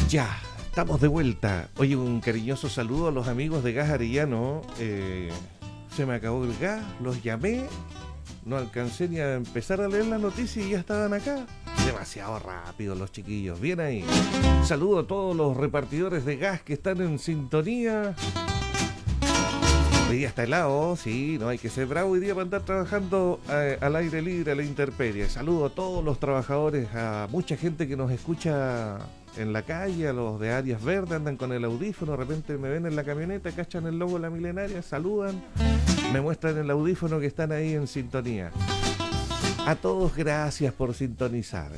Ya, estamos de vuelta. Oye, un cariñoso saludo a los amigos de Gas Arellano. Se me acabó el gas, los llamé, no alcancé ni a empezar a leer la noticia y ya estaban acá. Demasiado rápido los chiquillos, bien ahí. Saludo a todos los repartidores de gas que están en sintonía. Hoy día está helado, sí, no hay que ser bravo hoy día para andar trabajando al aire libre, a la intemperie. Saludo a todos los trabajadores, a mucha gente que nos escucha en la calle, a los de áreas verdes, andan con el audífono, de repente me ven en la camioneta, cachan el logo de la milenaria, saludan, me muestran el audífono que están ahí en sintonía. A todos gracias por sintonizar.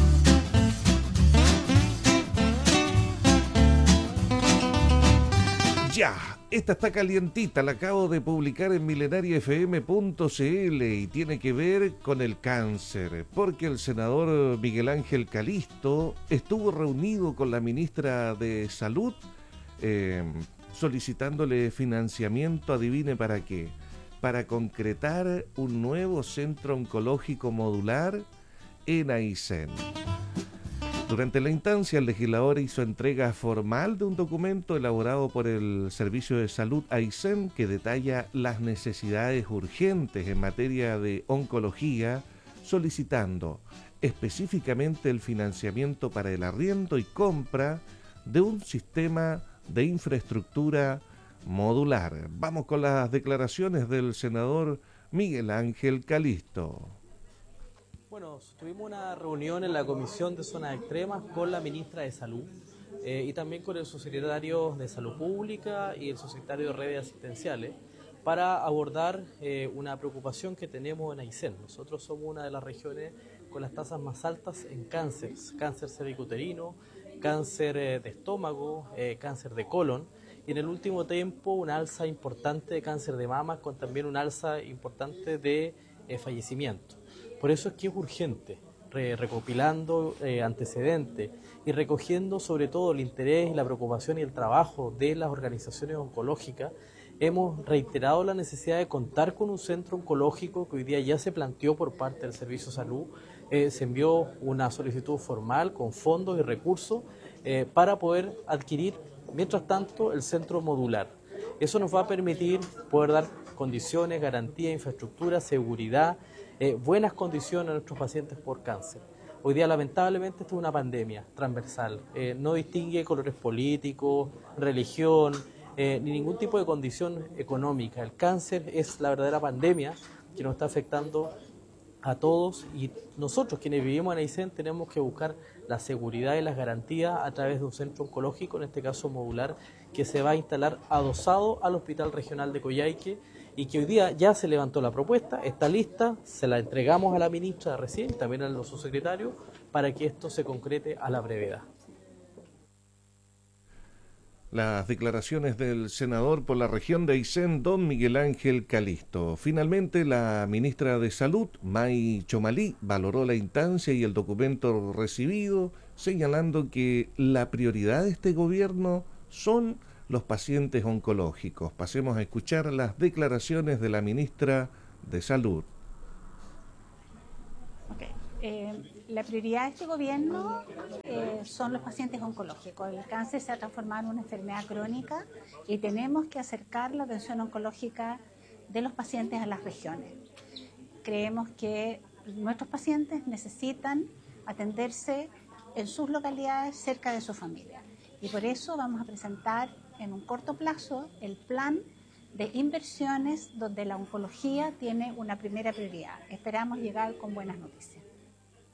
Ya, esta está calientita, la acabo de publicar en milenariafm.cl y tiene que ver con el cáncer, porque el senador Miguel Ángel Calisto estuvo reunido con la ministra de Salud solicitándole financiamiento, adivine para qué, para concretar un nuevo centro oncológico modular en Aysén. Durante la instancia, el legislador hizo entrega formal de un documento elaborado por el Servicio de Salud Aysén que detalla las necesidades urgentes en materia de oncología, solicitando específicamente el financiamiento para el arriendo y compra de un sistema de infraestructura modular. Vamos con las declaraciones del senador Miguel Ángel Calisto. Bueno, tuvimos una reunión en la Comisión de Zonas Extremas con la ministra de Salud y también con el subsecretario de Salud Pública y el subsecretario de Redes Asistenciales para abordar una preocupación que tenemos en Aysén. Nosotros somos una de las regiones con las tasas más altas en cáncer cervicuterino, cáncer de estómago, cáncer de colon y en el último tiempo una alza importante de cáncer de mama con también una alza importante de fallecimiento. Por eso es que es urgente, recopilando antecedentes y recogiendo sobre todo el interés, la preocupación y el trabajo de las organizaciones oncológicas, hemos reiterado la necesidad de contar con un centro oncológico que hoy día ya se planteó por parte del Servicio de Salud. Se envió una solicitud formal con fondos y recursos para poder adquirir, mientras tanto, el centro modular. Eso nos va a permitir poder dar condiciones, garantía, infraestructura, seguridad, buenas condiciones a nuestros pacientes por cáncer. Hoy día, lamentablemente, esto es una pandemia transversal. No distingue colores políticos, religión, ni ningún tipo de condición económica. El cáncer es la verdadera pandemia que nos está afectando a todos y nosotros quienes vivimos en Aysén tenemos que buscar la seguridad y las garantías a través de un centro oncológico, en este caso modular, que se va a instalar adosado al Hospital Regional de Coyhaique y que hoy día ya se levantó la propuesta, está lista, se la entregamos a la ministra recién, también a los subsecretarios, para que esto se concrete a la brevedad. Las declaraciones del senador por la región de Aysén, don Miguel Ángel Calisto. Finalmente, la ministra de Salud, May Chomalí, valoró la instancia y el documento recibido, señalando que la prioridad de este gobierno son los pacientes oncológicos. Pasemos a escuchar las declaraciones de la ministra de Salud. La prioridad de este gobierno son los pacientes oncológicos. El cáncer se ha transformado en una enfermedad crónica y tenemos que acercar la atención oncológica de los pacientes a las regiones. Creemos que nuestros pacientes necesitan atenderse en sus localidades cerca de su familia y por eso vamos a presentar en un corto plazo el plan de inversiones donde la oncología tiene una primera prioridad. Esperamos llegar con buenas noticias.